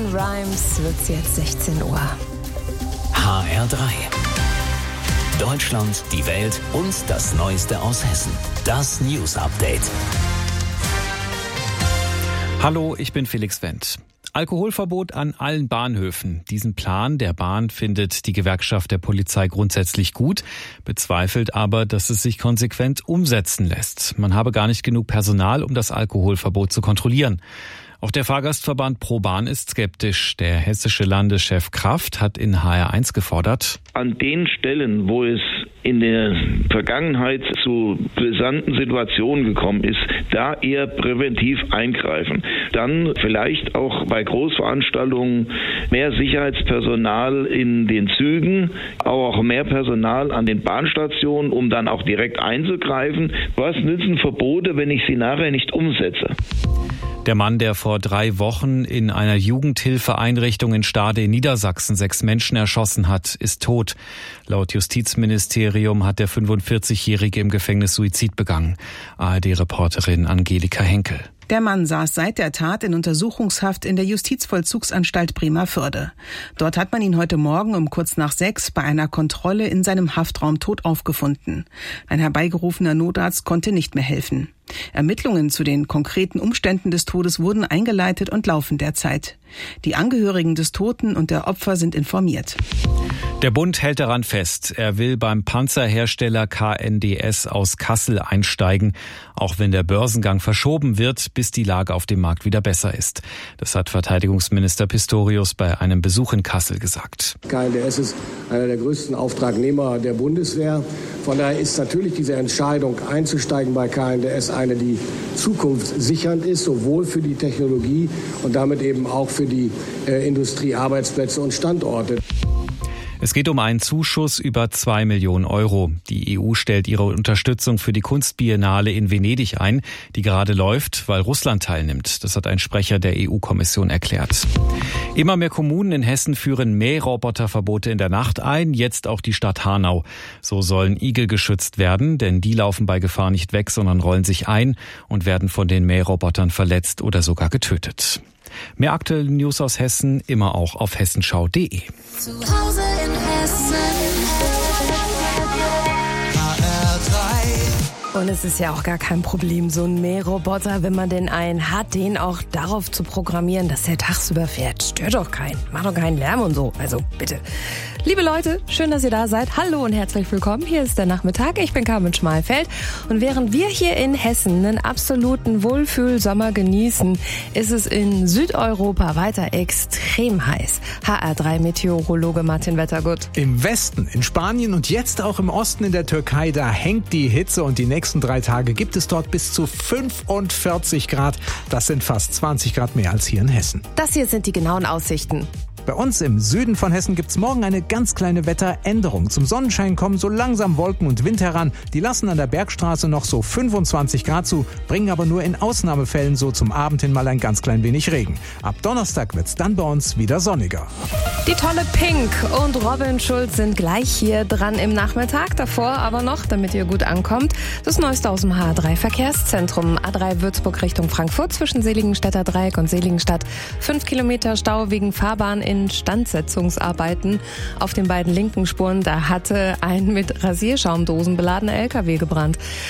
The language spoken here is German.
Rhymes wird's jetzt 16 Uhr. HR3. Deutschland, die Welt und das Neueste aus Hessen. Das News Update. Hallo, ich bin Felix Wendt. Alkoholverbot an allen Bahnhöfen. Diesen Plan der Bahn findet die Gewerkschaft der Polizei grundsätzlich gut, bezweifelt aber, dass es sich konsequent umsetzen lässt. Man habe gar nicht genug Personal, um das Alkoholverbot zu kontrollieren. Auch der Fahrgastverband ProBahn ist skeptisch. Der hessische Landeschef Kraft hat in HR1 gefordert: An den Stellen, wo es in der Vergangenheit zu brisanten Situationen gekommen ist, da eher präventiv eingreifen. Dann vielleicht auch bei Großveranstaltungen mehr Sicherheitspersonal in den Zügen, auch mehr Personal an den Bahnstationen, um dann auch direkt einzugreifen. Was nützen Verbote, wenn ich sie nachher nicht umsetze? Der Mann, der vor 3 Wochen in einer Jugendhilfeeinrichtung in Stade in Niedersachsen 6 Menschen erschossen hat, ist tot. Laut Justizministerium hat der 45-Jährige im Gefängnis Suizid begangen. ARD-Reporterin Angelika Henkel. Der Mann saß seit der Tat in Untersuchungshaft in der Justizvollzugsanstalt Bremervörde. Dort hat man ihn heute Morgen um kurz nach 6 bei einer Kontrolle in seinem Haftraum tot aufgefunden. Ein herbeigerufener Notarzt konnte nicht mehr helfen. Ermittlungen zu den konkreten Umständen des Todes wurden eingeleitet und laufen derzeit. Die Angehörigen des Toten und der Opfer sind informiert. Der Bund hält daran fest, er will beim Panzerhersteller KNDS aus Kassel einsteigen, auch wenn der Börsengang verschoben wird, bis die Lage auf dem Markt wieder besser ist. Das hat Verteidigungsminister Pistorius bei einem Besuch in Kassel gesagt. KNDS ist einer der größten Auftragnehmer der Bundeswehr. Von daher ist natürlich diese Entscheidung einzusteigen bei KNDS eine, die zukunftssichernd ist, sowohl für die Technologie und damit eben auch für die Industrie, Arbeitsplätze und Standorte. Es geht um einen Zuschuss über 2 Millionen Euro. Die EU stellt ihre Unterstützung für die Kunstbiennale in Venedig ein, die gerade läuft, weil Russland teilnimmt. Das hat ein Sprecher der EU-Kommission erklärt. Immer mehr Kommunen in Hessen führen Mähroboterverbote in der Nacht ein, jetzt auch die Stadt Hanau. So sollen Igel geschützt werden, denn die laufen bei Gefahr nicht weg, sondern rollen sich ein und werden von den Mährobotern verletzt oder sogar getötet. Mehr aktuelle News aus Hessen immer auch auf hessenschau.de. Zu Hause in Hessen. Und es ist ja auch gar kein Problem, so ein Mähroboter, wenn man denn einen hat, den auch darauf zu programmieren, dass er tagsüber fährt. Stört doch keinen, macht doch keinen Lärm und so. Also bitte. Liebe Leute, schön, dass ihr da seid. Hallo und herzlich willkommen. Hier ist der Nachmittag. Ich bin Carmen Schmalfeld. Und während wir hier in Hessen einen absoluten Wohlfühlsommer genießen, ist es in Südeuropa weiter extrem heiß. HR3-Meteorologe Martin Wettergut. Im Westen, in Spanien und jetzt auch im Osten in der Türkei, da hängt die Hitze und die nächsten 3 Tage gibt es dort bis zu 45 Grad. Das sind fast 20 Grad mehr als hier in Hessen. Das hier sind die genauen Aussichten. Bei uns im Süden von Hessen gibt's morgen eine ganz kleine Wetteränderung. Zum Sonnenschein kommen so langsam Wolken und Wind heran. Die lassen an der Bergstraße noch so 25 Grad zu, bringen aber nur in Ausnahmefällen so zum Abend hin mal ein ganz klein wenig Regen. Ab Donnerstag wird's dann bei uns wieder sonniger. Die tolle Pink und Robin Schulz sind gleich hier dran im Nachmittag. Davor aber noch, damit ihr gut ankommt, das Neueste aus dem HR3 Verkehrszentrum. A3 Würzburg Richtung Frankfurt zwischen Seligenstädter Dreieck und Seligenstadt. 5 Kilometer Stau wegen Fahrbahn in Instandsetzungsarbeiten auf den beiden linken Spuren. Da hatte ein mit Rasierschaumdosen beladener LKW gebrannt.